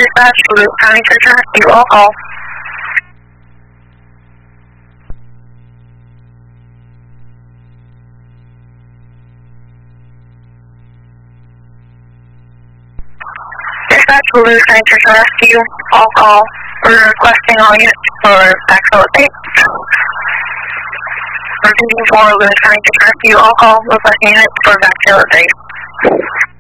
Dispatch, Lewis County Church, you all call. Dispatch, Lewis County Church and Rescue, all call. We're requesting all units for backfill update. Repeating for Lewis County Church and Rescue, all call. Requesting units for backfill update.